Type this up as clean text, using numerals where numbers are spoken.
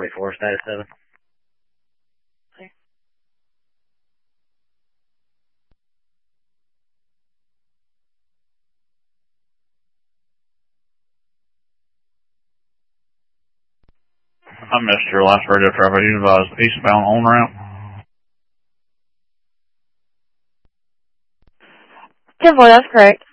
44, status 7. I missed your last radio traffic. You advised eastbound on ramp. 10-4, that's correct.